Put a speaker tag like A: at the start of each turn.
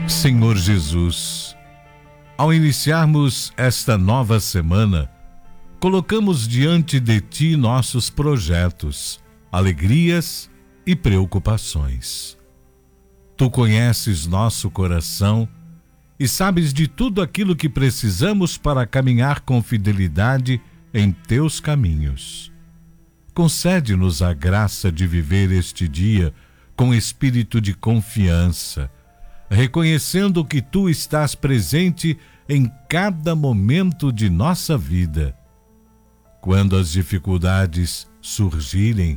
A: Senhor Jesus, ao iniciarmos esta nova semana, colocamos diante de Ti nossos projetos, alegrias e preocupações. Tu conheces nosso coração e sabes de tudo aquilo que precisamos para caminhar com fidelidade em Teus caminhos. Concede-nos a graça de viver este dia com espírito de confiança, reconhecendo que Tu estás presente em cada momento de nossa vida. Quando as dificuldades surgirem,